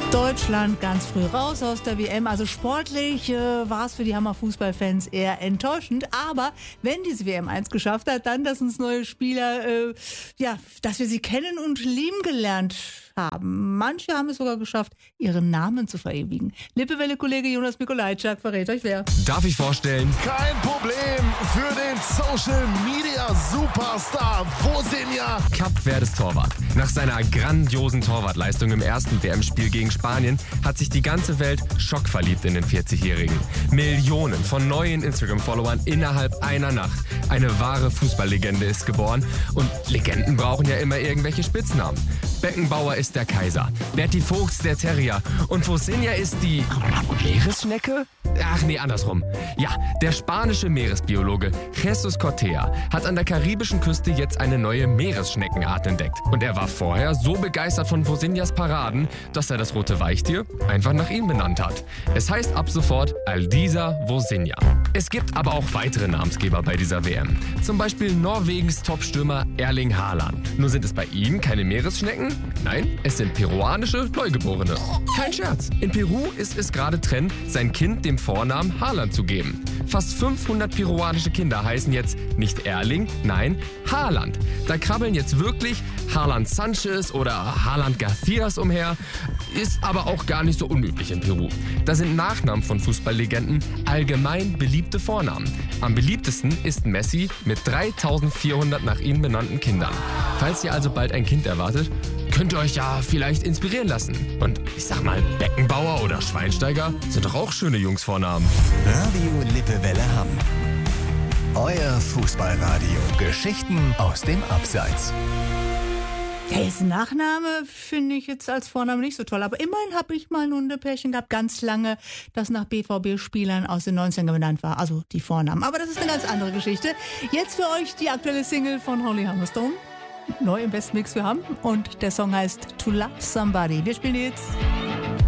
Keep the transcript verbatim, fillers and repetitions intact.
Deutschland ganz früh raus aus der W M. Also sportlich äh, war es für die Hammer Fußballfans eher enttäuschend. Aber wenn diese W M eins geschafft hat, dann, dass uns neue Spieler, äh, ja, dass wir sie kennen und lieben gelernt haben. Manche haben es sogar geschafft, ihren Namen zu verewigen. Lippewelle-Kollege Jonas Mikolajczak verrät euch wer. Darf ich vorstellen? Kein Problem für den Social Media Superstar Vosinja. Kap Verdes Torwart. Nach seiner grandiosen Torwartleistung im ersten W M-Spiel gegen Spanien hat sich die ganze Welt schockverliebt in den vierzigjährigen. Millionen von neuen Instagram-Followern innerhalb einer Nacht. Eine wahre Fußballlegende ist geboren. Und Legenden brauchen ja immer irgendwelche Spitznamen. Beckenbauer ist der Kaiser, Berti Vogts der Terrier und Vosinja ist die Meeresschnecke? Ach nee, andersrum. Ja, der spanische Meeresbiologe Jesus Cortea hat an der karibischen Küste jetzt eine neue Meeresschneckenart entdeckt. Und er war vorher so begeistert von Vosinjas Paraden, dass er das rote Weichtier einfach nach ihm benannt hat. Es heißt ab sofort Aldisa Vosinja. Es gibt aber auch weitere Namensgeber bei dieser W M. Zum Beispiel Norwegens Topstürmer Erling Haaland. Nur sind es bei ihm keine Meeresschnecken? Nein, es sind peruanische Neugeborene. Kein Scherz. In Peru ist es gerade Trend, sein Kind dem Vornamen Haaland zu geben. Fast fünfhundert peruanische Kinder heißen jetzt nicht Erling, nein, Haaland. Da krabbeln jetzt wirklich Haaland Sanchez oder Haaland Garcias umher. Ist aber auch gar nicht so unüblich in Peru. Da sind Nachnamen von Fußballlegenden allgemein beliebte Vornamen. Am beliebtesten ist Messi mit dreitausendvierhundert nach ihm benannten Kindern. Falls ihr also bald ein Kind erwartet, könnt ihr euch ja vielleicht inspirieren lassen. Und ich sag mal, Beckenbauer oder Schweinsteiger sind doch auch schöne Jungsvornamen. Radio Lippewelle Hamm. Euer Fußballradio. Geschichten aus dem Abseits. Der ist ein Nachname, finde ich jetzt als Vorname nicht so toll. Aber immerhin habe ich mal ein Hundepärchen gehabt, ganz lange, das nach B V B-Spielern aus den neunzigern benannt war. Also die Vornamen. Aber das ist eine ganz andere Geschichte. Jetzt für euch die aktuelle Single von Holly Humberstone. Neu im Bestmix wir haben. Und der Song heißt To Love Somebody. Wir spielen jetzt